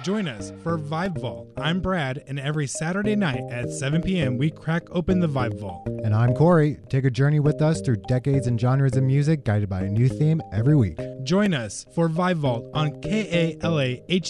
Join us for Vibe Vault. I'm Brad, and every Saturday night at 7 p.m. we crack open the Vibe Vault. And I'm Corey. Take a journey with us through decades and genres of music, guided by a new theme every week. Join us for Vibe Vault on KALAH